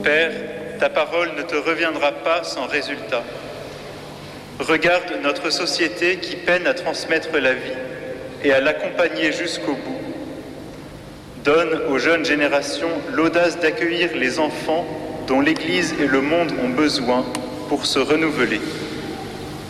Père, ta parole ne te reviendra pas sans résultat. Regarde notre société qui peine à transmettre la vie et à l'accompagner jusqu'au bout. Donne aux jeunes générations l'audace d'accueillir les enfants dont l'Église et le monde ont besoin pour se renouveler.